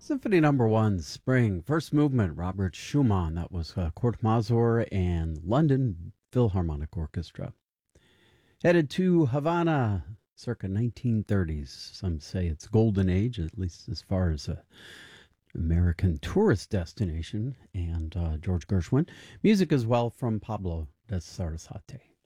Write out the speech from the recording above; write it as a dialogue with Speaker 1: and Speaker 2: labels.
Speaker 1: Symphony Number One, Spring, first movement, Robert Schumann. That was Kurt Mazur and London Philharmonic Orchestra. Headed to Havana, circa 1930s. Some say it's golden age, at least as far as American tourist destination. And George Gershwin. Music as well from Pablo de Sarasate.